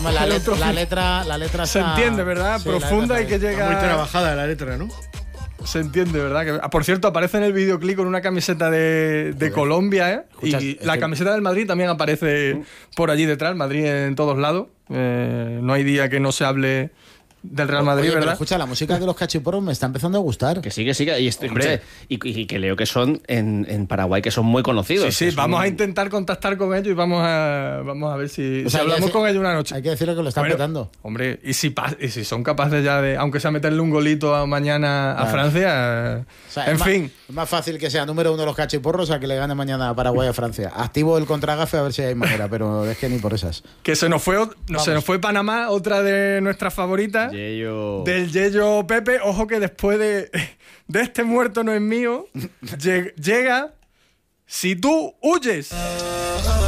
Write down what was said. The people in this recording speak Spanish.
La letra se entiende, ¿verdad? Sí, profunda y que llega... Muy trabajada la letra, ¿no? Se entiende, ¿verdad? Que, por cierto, aparece en el videoclip con una camiseta de Colombia, ¿eh? Escucha, y la camiseta del Madrid también aparece por allí detrás. Madrid en todos lados. No hay día que no se hable del Real Madrid, Oye, ¿verdad? pero escucha, la música de los Cachiporros me está empezando a gustar. Que sí. Y que leo que son en Paraguay, que son muy conocidos. Sí, vamos a intentar contactar con ellos y vamos a ver si hablamos con ellos una noche. Hay que decirle que lo están petando. Hombre, y si son capaces ya de, aunque sea meterle un golito mañana a Francia, O sea, en fin. Es más fácil que sea número 1 los Cachiporros a que le gane mañana a Paraguay a Francia. Activo el contragafe a ver si hay manera, pero es que ni por esas. Que se nos fue Panamá, otra de nuestras favoritas. Del Yello Pepe. Ojo que después de este muerto no es mío, llega Si tú huyes.